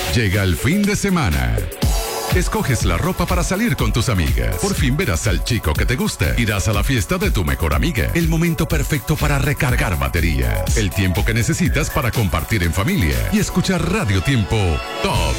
Llega el fin de semana. Escoges la ropa para salir con tus amigas. Por fin verás al chico que te gusta. Irás a la fiesta de tu mejor amiga. El momento perfecto para recargar baterías. El tiempo que necesitas para compartir en familia y escuchar Radio Tiempo Top